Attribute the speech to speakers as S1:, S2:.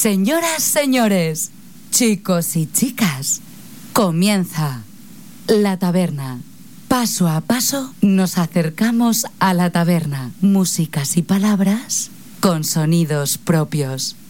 S1: Señoras, señores, chicos y chicas, comienza La Taberna. Paso a paso nos acercamos a la taberna. Músicas y palabras con sonidos propios.